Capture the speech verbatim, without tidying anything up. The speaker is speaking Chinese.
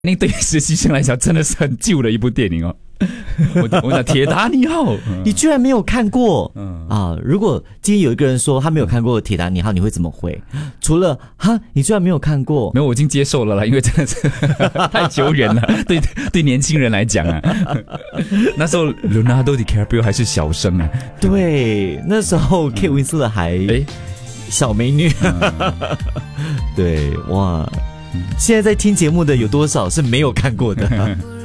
那对于实习生来讲真的是很旧的一部电影哦。我我讲铁达尼号， 你居然没有看过、 嗯、 啊！如果今天有一个人说他没有看过铁达尼号，你会怎么回？除了哈，你居然没有看过？ 没有，我已经接受了啦，因为真的是太久远了，对对年轻人来讲啊，那时候 Leonardo DiCaprio 还是小生啊， 对，那时候 Kate Winslet 还哎小美女，嗯、对哇，现在在听节目的有多少是没有看过的？